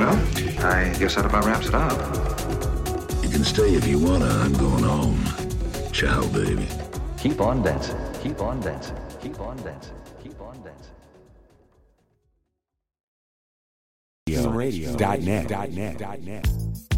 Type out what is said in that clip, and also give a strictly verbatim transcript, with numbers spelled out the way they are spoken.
Well, I guess that about wraps it up. You can stay if you wanna. I'm going home. Ciao, baby. Keep on dancing. Keep on dancing. Keep on dancing. Keep on dancing. Radio. Radio. Dot net. Dot net. Dot net.